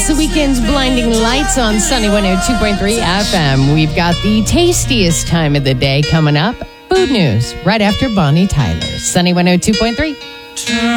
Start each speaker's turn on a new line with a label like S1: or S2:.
S1: the weekend's blinding lights on Sunny 102.3 FM. We've got the tastiest time of the day coming up. Food news right after Bonnie Tyler. Sunny 102.3.